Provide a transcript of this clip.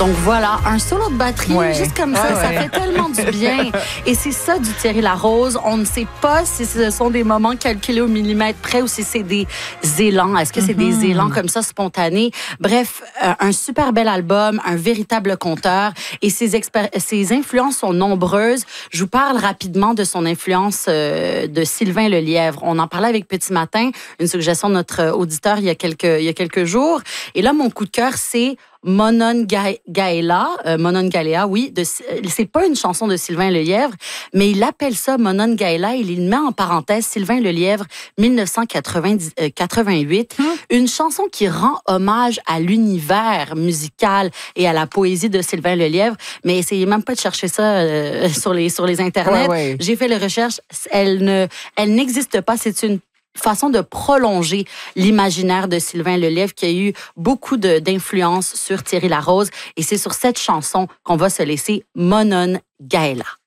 Donc voilà, un solo de batterie, juste comme ça, ça fait tellement du bien. Et c'est ça du Thierry Larose. On ne sait pas si ce sont des moments calculés au millimètre près ou si c'est des élans. Est-ce que c'est des élans comme ça spontanés? Bref, un super bel album, un véritable conteur. Et ses influences sont nombreuses. Je vous parle rapidement de son influence de Sylvain Lelièvre. On en parlait avec Petit Matin, une suggestion de notre auditeur il y a quelques jours. Et là, mon coup de cœur, c'est Monongaea, oui. C'est pas une chanson de Sylvain Lelièvre, mais il appelle ça Monongaea. Il met en parenthèse Sylvain Lelièvre, 1988. Une chanson qui rend hommage à l'univers musical et à la poésie de Sylvain Lelièvre. Mais essayez même pas de chercher ça sur les internets. J'ai fait les recherches. Elle n'existe pas. C'est une façon de prolonger l'imaginaire de Sylvain Lelièvre qui a eu beaucoup d'influence sur Thierry Larose. Et c'est sur cette chanson qu'on va se laisser Monongaea.